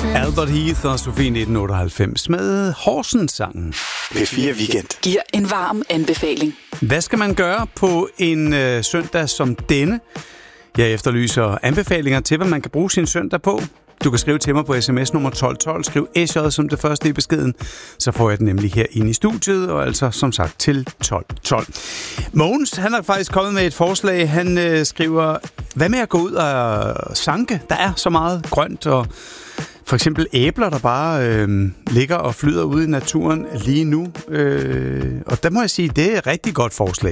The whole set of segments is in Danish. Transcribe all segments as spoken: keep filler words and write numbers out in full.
Albert Heath og Sofie nitten otteoghalvfems med Horsens-sangen. P fire Weekend giver en varm anbefaling. Hvad skal man gøre på en øh, søndag som denne? Jeg efterlyser anbefalinger til, hvad man kan bruge sin søndag på. Du kan skrive til mig på sms nummer tolv tolv. Skriv S J som det første i beskeden. Så får jeg den nemlig her inde i studiet, og altså som sagt til tolv tolv. Mogens, han har faktisk kommet med et forslag. Han øh, skriver, hvad med at gå ud og sanke? Der er så meget grønt og for eksempel æbler, der bare øh, ligger og flyder ude i naturen lige nu. Øh, og der må jeg sige, det er et rigtig godt forslag.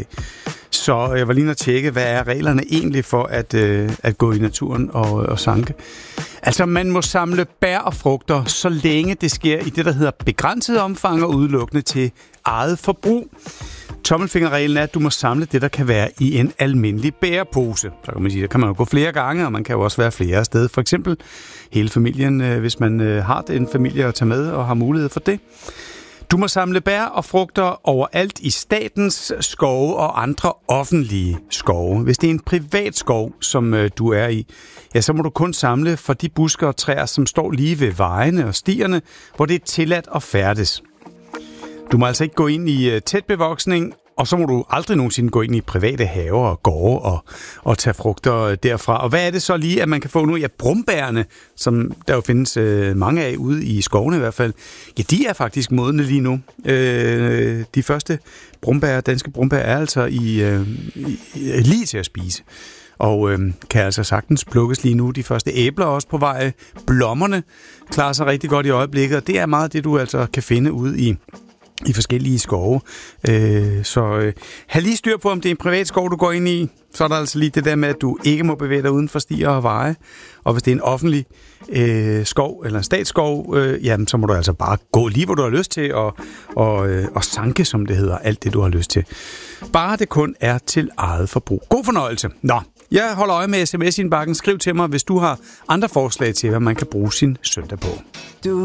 Så jeg var lige at tjekke, hvad er reglerne egentlig for at, øh, at gå i naturen og, og sanke. Altså, man må samle bær og frugter, så længe det sker i det, der hedder begrænset omfang og udelukkende til eget forbrug. Tommelfingerreglen er, at du må samle det, der kan være i en almindelig bærepose. Så kan man sige, der kan man jo gå flere gange, og man kan jo også være flere steder. For eksempel hele familien, hvis man har en familie at tage med og har mulighed for det. Du må samle bær og frugter overalt i statens skove og andre offentlige skove. Hvis det er en privat skov, som øh, du er i, ja, så må du kun samle for de busker og træer, som står lige ved vejene og stierne, hvor det er tilladt at færdes. Du må altså ikke gå ind i øh, tæt bevoksning, og så må du aldrig nogensinde gå ind i private haver og gårde og, og tage frugter derfra. Og hvad er det så lige, at man kan få nu? Ja, brumbærene, som der jo findes øh, mange af ude i skovene i hvert fald, ja, de er faktisk modne lige nu. Øh, de første brumbær, danske brumbær, er altså i, øh, i, lige til at spise. Og øh, kan altså sagtens plukkes lige nu. De første æbler er også på vej. Blommerne klarer sig rigtig godt i øjeblikket, og det er meget det, du altså kan finde ude i i forskellige skove. Øh, så øh, have lige styr på, om det er en privat skov, du går ind i. Så er der altså lige det der med, at du ikke må bevæge dig uden for stier og veje. Og hvis det er en offentlig øh, skov eller en statsskov, øh, jamen, så må du altså bare gå lige, hvor du har lyst til, og, og, øh, og sanke, som det hedder, alt det, du har lyst til. Bare det kun er til eget forbrug. God fornøjelse. Nå, jeg holder øje med sms-indbakken. Skriv til mig, hvis du har andre forslag til, hvad man kan bruge sin søndag på. Du